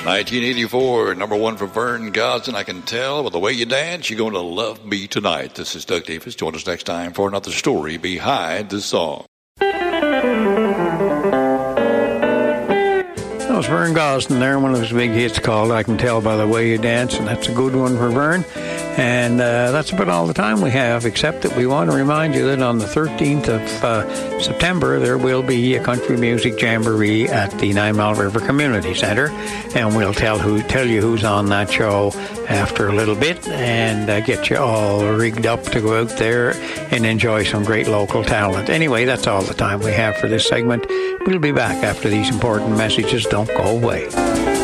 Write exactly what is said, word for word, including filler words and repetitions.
nineteen eighty-four, number one for Vern Gosdin. I can tell by the way you dance, you're going to love me tonight. This is Doug Davis. Join us next time for another story behind the song. That was Vern Gosdin there, one of his big hits called I Can Tell by the Way You Dance, and that's a good one for Vern. And uh, that's about all the time we have, except that we want to remind you that on the thirteenth of uh, September, there will be a country music jamboree at the Nine Mile River Community Center, and we'll tell who tell you who's on that show after a little bit, and uh, get you all rigged up to go out there and enjoy some great local talent. Anyway, that's all the time we have for this segment. We'll be back after these important messages. Don't go away.